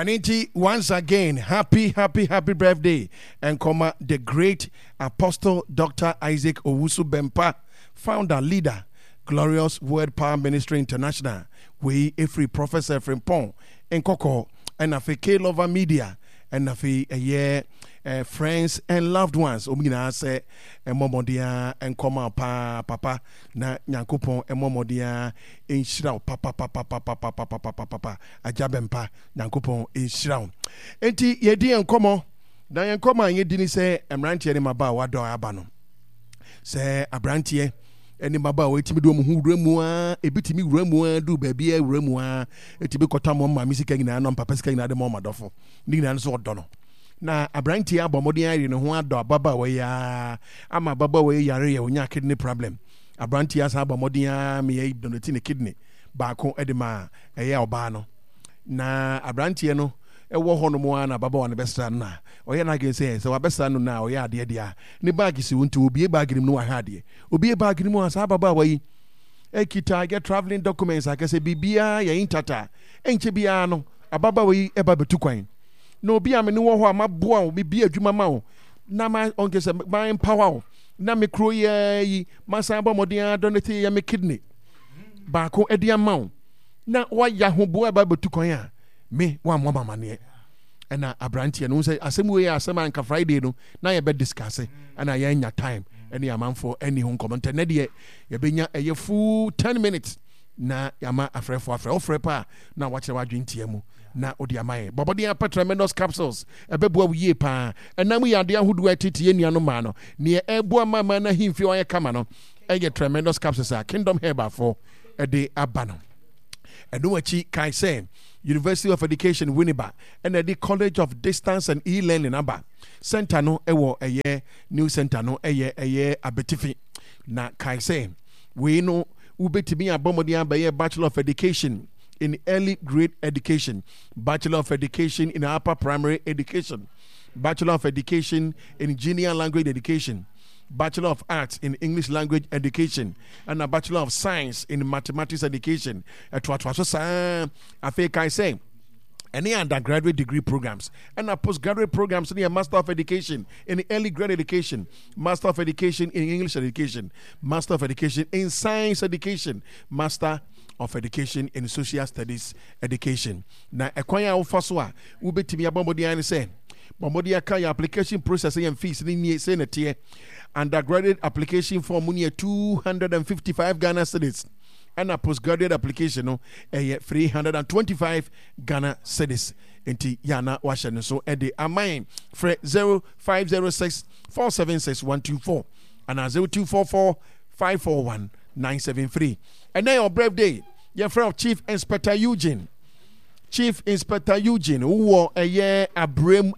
Aniti, once again, happy birthday. And comma the great Apostle Dr. Isaac Owusu Bempah, founder, leader, Glorious Word Power Ministry International. We a free Professor Frimpong, and Coco, and a K Lover Media, and a year. Friends and loved ones. Omina say momodia and koma papa na nyankopon momodia enhyira papa ajabempa nyankopon enhyira. Enti yedi enkomo na yenkoma yedi ni say emrantie ne maba wado aba no. Say abrantie eni maba we timi do mu hu wuramu a ebitimi wuramu a du ba bia wuramu a etibi kota mo ma misika nyina no papa sika nyina de mo madofo ni nyina so odo no. Na abranti abomodin ari ne ho ado ababa we ya ama baba we yare ya onya kidney problem abranti asa abomodin me ya donate ne kidney baako edema eya oba no na abranti no ewo ho no mo na baba wa ne bestra na oye na gen say so abestra no na oye ade dia ne bag si wontu obi bag nim no wa ha ade obi bag nim asa baba wa yi ekita get traveling documents akese bibia ya intata enche bia no ababa we eba betu kwan no be am no wo ho amaboa o bi adwuma ma o na ma onke se ma empower o na me kro yi masa ba modern donate ya me kidney ba ko edia ma o na wa ya ho bo ba betu kwan a me wa mo mama ne na abrantie no say asem we asem anka Friday no na ye be discuss na ya nya time any amanfo any ho comment na de ye benya eye full 10 minutes na yama afrefo ofrepa na wa kire wa dwintie mu na odi amaye bobodi apa tremendous capsules ebeboa wiye pa enam yade ahodu atiti enuano ma no ne eboa mama na himfi oye kama no eye tremendous capsules a Kingdom Herbal for ede abano eno achi kai say University of Education Winneba and the College of Distance and E-Learning aba center no ewo eye new center no eye abetifi na kai say we no ubetimi abomodi abaye Bachelor of Education in early grade education, Bachelor of Education in upper primary education, Bachelor of Education in junior language education, Bachelor of Arts in English language education, and a Bachelor of Science in mathematics education. I think I say any undergraduate degree programs and a postgraduate programs in a Master of Education in early grade education, Master of Education in English education, Master of Education in Science education, Master of Education in Social Studies education. Na ekwanya ofaswa ubetimi abomodi an say bomodi aka your application processing and fees ni say na tie undergraduate application form near 255 Ghana cedis and a postgraduate application no 325 Ghana cedis. Enti yana washa so ede amine for 0506 476 124 and 0244 541 973. And then your birthday, your friend Chief Inspector Eugene. Chief Inspector Eugene, who were a year Abram,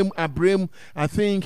I think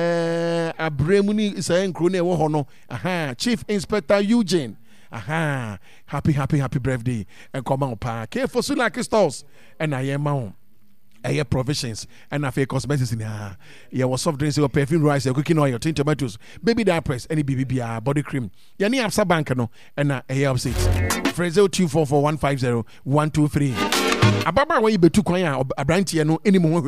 Abram is a crony hono. Aha, Chief Inspector Eugene. Aha, happy birthday. And come on, pa. Care for Sula Crystals. And I am mount. Air provisions and a fake cosmetics in here. You was soft drinks, your perfume rice, your cooking oil, your tin tomatoes, baby diapers, any BBB body cream. Yani have some bank no and a air of 6. Fraser 244150123. Ababa when you be too quiet, a branch no any more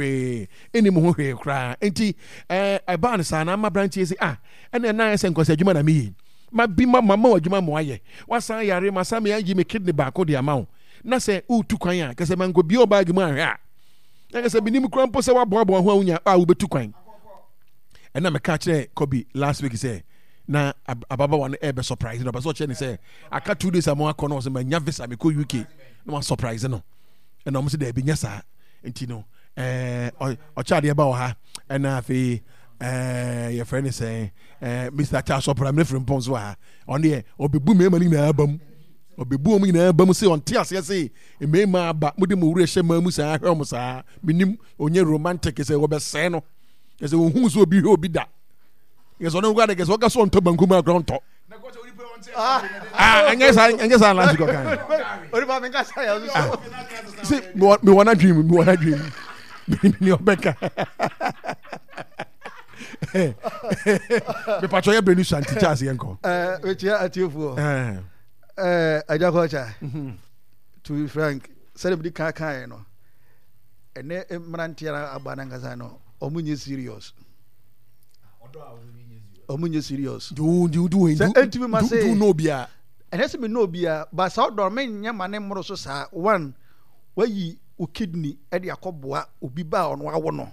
cry. Enti a ban sana, my branch is and then nice and cause a human me. My be my mamma or Juma Moye. What's I are my Sammy and Jimmy kidney back or the amount. Na say, too quiet, because a man go be your bag man. I said, Binim Crampo, so Bob, who I will be too kind. And I'm a catcher, Kobe, last week, he said, na Ababa one ever surprise, no, but so Chen say, I cut 2 days a more corners and my Yavis, I'm a cool UK, no one surprise, no. And almost there be Yasa, and Tino, or Charlie about her, and I feel your friend is saying, Mr. Charles Opera from Ponswa, on the or be booming in the album. Obi booming na ba mu se on tias ya se e me ma ba mu de mu wure hye ma mu sa ahwe mu sa minim onye romantic se wo be se no ye se hu so obi da ye so no gwa de ke so ga so on to banku ma ground to anya sa last go kan ori ba me ka sa ya so se me wanna dream ni obeka me patcho ya brenu santi chance yenko we tia atiofo Ajakocha, to be frank, celebrity car no. ene mrantia abana ngasa no omunye serious omunye serious do entimi ma say do no bia ene se me no bia ba sa do me nya mane mmoro so sa one wayi o kidney e de akoboa obi ba ono awo no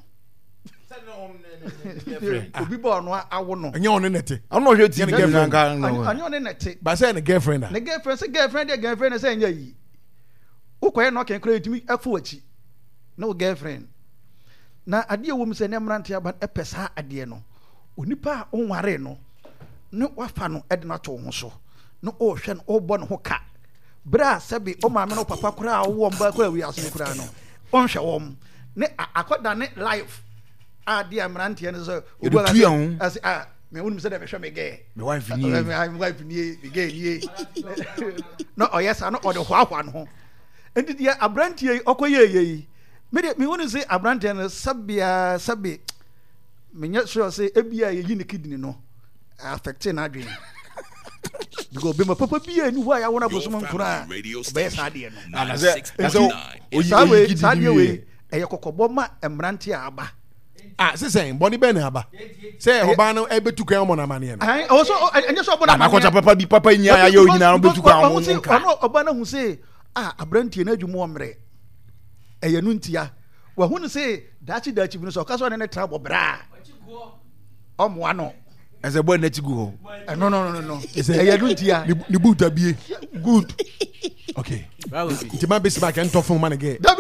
obi ba ono awo no anya ono nete ono hwe ti girlfriend anya ono nete ba say na girlfriend na girlfriend say nya yi ukoye no ken kra etimi afu wachi no girlfriend na ade wo mu se ne mrante aba epesa ade no onipa onware no ne wafa no e de na to ho so no o hwe no o bo no ho ka bra sabi o ma me no papa kura wo mba kura wi aso kura no on hwe wo ne akoda ne life ade mrante ne so obo as me wonu se de be hwe me ge me wife ni me wife ni ge ni no o yes no o de hwa no ho enti dia abrantie okoye yeyi me wonu se abrantie no sabi me nya sure say ebia yeyi ne kidney no affect na adwen because be my papa bia ni wa ya wona bosoma nkura be sa de no na say sabe we eye kokobo ma emrantie aba say body ben aba say oba no e betu kan mo na mane no also enye so oba na mane na papa nya ya yo nyina no betu kan mo nka ono oba na hu say abrantie na adwumo omre eye nu ntia wa hu no say dachi bi no so ka so ne trabo bra omo ano ese boy na chigu ho no eye nu ntia ni buta bie good okay ti ma besi back and to phone man again dabi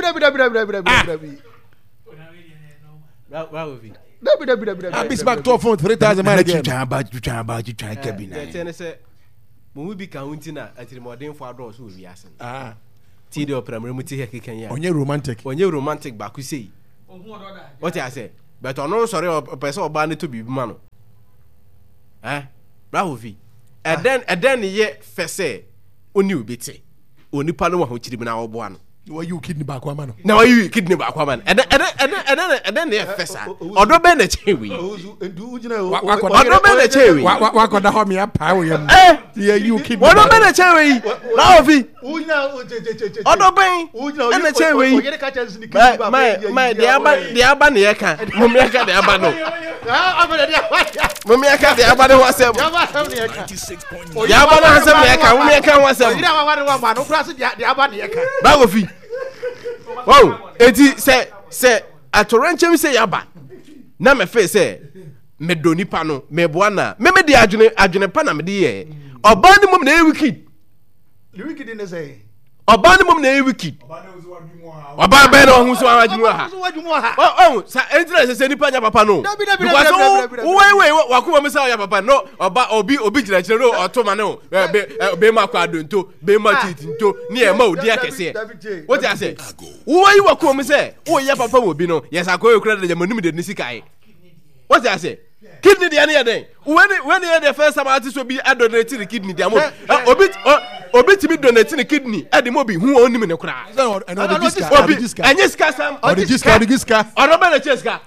besi back to phone 3000 man again twa kabina tene se mo bi ka hunti na atirimodin fo ado so wi asen ti de opera mu ti he keken ya onye romantic ba ku sei ohun odo da what you say but ono sorry person oba ne to bi ma no bravo vi eden ye fese oni obeti onipa no wa ho kiri na obo ano why you kidney back wa man na why you kidney back wa man eden ye fesa odo be na chewi odu ujina odo be na chewi wa koda ho me apa wo yam yeah you kidney odo be na chewi bravo vi ujina odo be na chewi oyere ka chance ni kidney my de aba ne yeka mum yeka de aba no mum yeka de aba no wasem de aba no wasem ne yeka mum yeka wasem oyira wa ma no kura se de aba ne yeka bravo fi wow eti se atoranchem se yaba na me fe se me doni pa no me boa na me de adwene pa na me de ye oba ni mum na e wicked ne say oba ni mum na e wicked oba be no hu so adwuma ha sa entra se nipa nya papa no because we wakuma me say ya papa no oba obi gira kire no otoma no be ma kwa donto be ma titinto ni e ma odi akese what you say we wakuma me say wo ya papa wo bi no yes akoyo kura de manum de nisikai what you say kidney de na den when the first time artist will be donate the kidney de amo obi timi donate the kidney e de mo bi hu onim ne kura enye ska sam odigiska oroba na cheska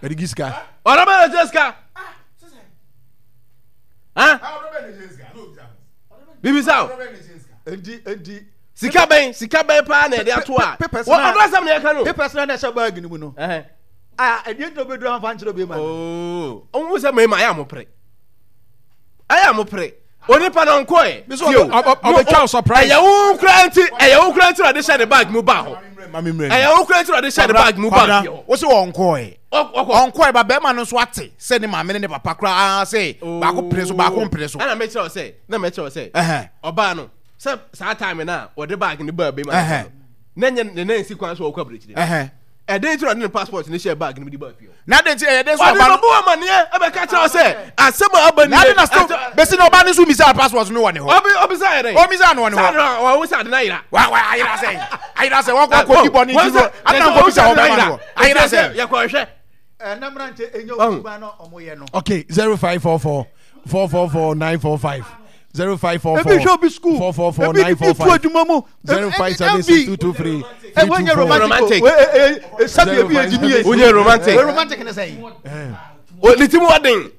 bibi sao endi sika ben pa na de ato a odo sam na yeka no papers na sha bag ni mu no edi ento be do am fa nchiro be ma onwu se me ya mo pre oni pa na nko e obecha surprise eya wo kranti na de share the bag mu ba ho eya wo kranti na de share the bag mu ba wo se wonko e ba be ma no so ate se ni ma me ne papa kra se ba ko pre so na me tell say oba no se sa time na wo de bag ni ba be ma na nya nsi kwan so wo kwa brechi eden tro ne passport ne share bag ni di ba pio na den ti eden so ba no bo amane e be ka tell say asema abani na den na so be si no ba ni so mi say passport no woni ho obi say eden o mi say no woni ho wa wo say na ira wa ayira say wo ko di boni ti no ana ko bi say o ba no ayira say ya ko hwe na mrante enyo ba no omoye no okay 0544 444 945 0544 444 945 0576 When romantic. Romantic na say. O litimu wadin.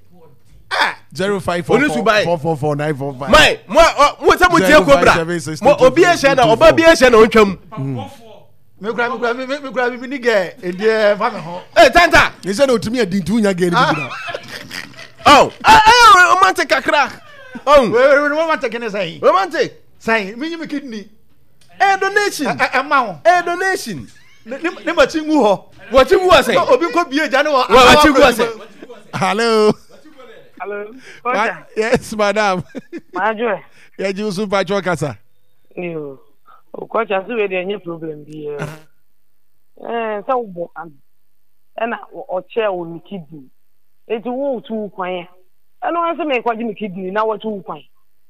0544 444 945. My, mo ta mo tie kobra. Mo obi e hye na oba bi e hye na ontwam. Me kura me ni ge e fa me ho. Tanta. You say no to me adin tu nya ge ni bi. Oh, romantic kakra. Oh, We romantic ne say. romantic. Say me nyim kidney. Donation. Ma ho. Donation. Ne ma chi ngu ho. What you was say? Obi ko bie ja ne wo. What you was say? Hello. Hello. Yes, madam. Majo. Yeah, you super chokasa. Yo. O ko cha so we dey any problem bi so bo am. Na o che o ni kidney. Eti wo tu kwan. E no an se me kwaji ni kidney na wo tu kwan.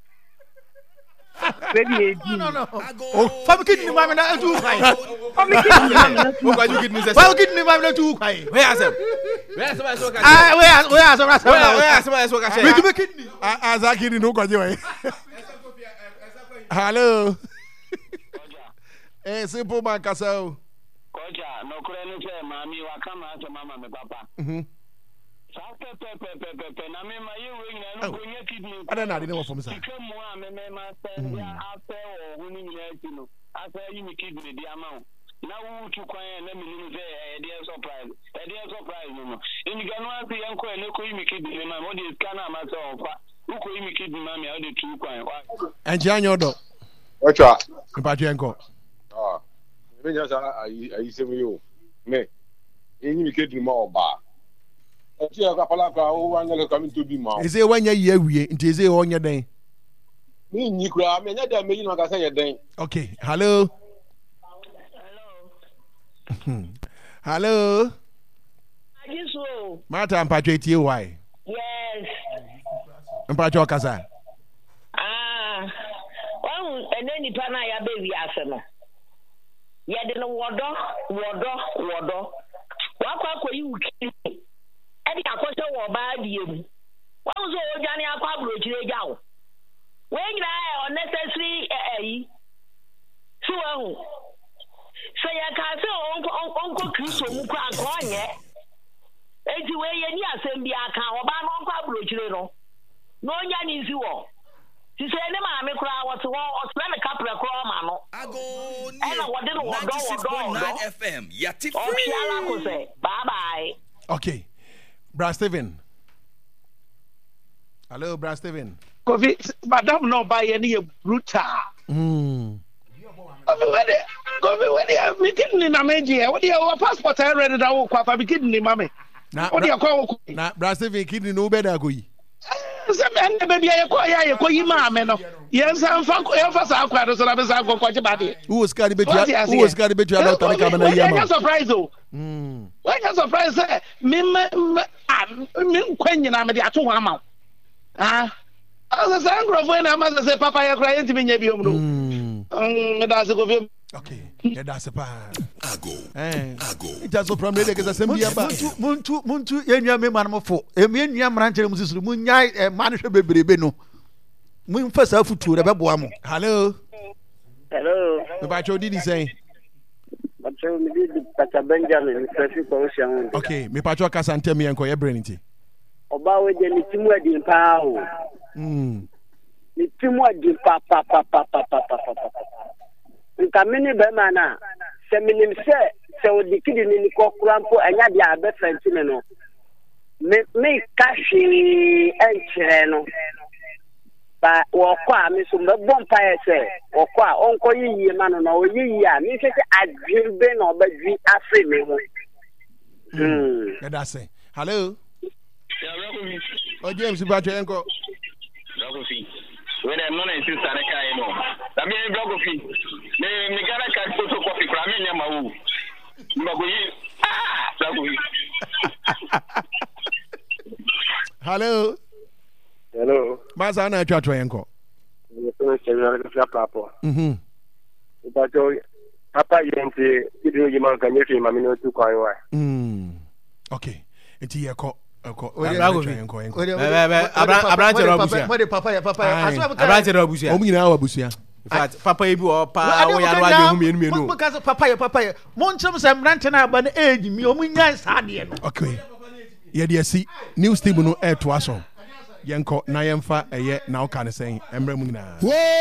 No. Fam kidney ma me na tu kwan. Fam kidney ma me na tu. What you kidney say? Fam kidney ma me na tu kwan. Where are some? Where are some? Where are some? Me tu kidney. Azaki no kwaje we. Hello. Simple man kasa. Kocha, no kure ni se mami wa kama ase mama me papa. Sa pe na me ma ye we nyina no konye kidney. Ada na de no from sa. Kemu a me ma se ya ape o huni nyina ti no. Asa yi mi kidney di ama o. Na wu tu kwan na me ni se e dey surprise. E dey surprise no. Ini ga no ase yan ko e ko yi mi kidney ma mo dey scan am ase on fa. Wu ko yi mi kidney ma me o dey tu kwan. Enji anyodo. Ocha. Mpacho enko. Me just I say you. Me. Enyi mi kidney ma oba. Oti ya kapala ka o wanya le coming to be ma. Eze wanya ye awie, nti eze onya den. Me nyi kura me nya da me yi no ka say ye den. Okay, hello. Hello. Ajiso. Mata mpacho etie why? Yes. Mpacho kasa. Ene nipa na ya be wi ase no ye de no wodo wakwa akoyi wuki e di akose wo ba die mu wa zo ojani akwa brochire jawo we nyina unnecessary so ahu so ya ka se onko kristo mu kwa konye enti we ye ni asem bi aka oba no onko brochire no no nya ni nsi wo si se ne ma me kura wo so me kapre kura ma no ago ni 96.9 FM yati free ofiala ko se bye bye. Okay. Bra Steven. Hello, Bra Steven. Kofi, madam no buy any brutal. Kofi, where me kidney na meji? What your passport I ready that wo kwa be kidney mame. What you call na Bra Steven kidney no be da go yi. Se me baby ya ko yi mame no. Yes, I'm fa sa akwa so na be sa akwa je bade. Who was carry betu? Who was carry betu about tani ka na yi ama. Surprise o. Why you surprise me kwanyina me de ato ho ama. As a sangrofo na ma say papa ya cry ntimi nya biom no. Me da se Kofi. Okay. Yeah, that's a pan. Ago. It has no problem. They get a same year back. Muntu yenua me manmofo. Emi enua mranchere mu sisuru mu nya man hwe bebrebe no. Mu mfasa futu re beboa mo. Hello. Hello. Me ba cho didi say. But so me did Pastor Benjamin Fresh Ocean. Okay, me pa cho kasa ntem yen ko ye breniti. Oba we de ni timu adi pa o. Ni timu adi pa. Nka mini be mana se minim se odikidi ni kokurampo anya dia be fentine no me kashi enchire no ba wo kwa mi so me bompa ese wo kwa onko yiyi ma no na oyiyi a mi se adwirbe na obadwi afre me ho That say. Hello. Yeah, James Bacho enko. When I'm not in sister I know. I mean biography. Me gara ka photocopy fra me nya mawu. Hello. Hello. Masa na twatwa enko. Papa yente kidro yima kan yefi mami no tu kwan wa. Okay. Enti yeko Abrante Robusia. Abrante Robusia. Omu nyina abusia. In fact, Papa ebi o pa wo ya no ade hu mienu. Because papa. Mon chim say mrante na ba na age mi omu nya sa de no. Okay. Ye de si news team no e to aso. Yenko na yemfa eye na o kan sen emra mu nyina.